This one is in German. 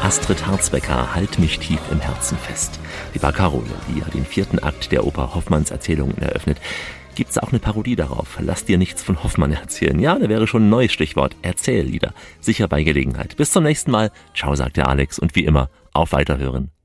Astrid Harzbecker, Halt mich tief im Herzen fest. Die Barcarole, die ja den 4. Akt der Oper Hoffmanns Erzählungen eröffnet. Gibt's auch eine Parodie darauf? Lass dir nichts von Hoffmann erzählen. Ja, da wäre schon ein neues Stichwort. Erzähllieder. Sicher bei Gelegenheit. Bis zum nächsten Mal. Ciao, sagt der Alex. Und wie immer, auf Weiterhören.